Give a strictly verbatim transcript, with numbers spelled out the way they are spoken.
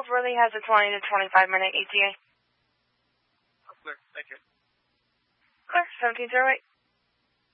Ellsworthy has a twenty to twenty-five minute E T A. Oh, clear. Thank you. Clear, seventeen zero eight.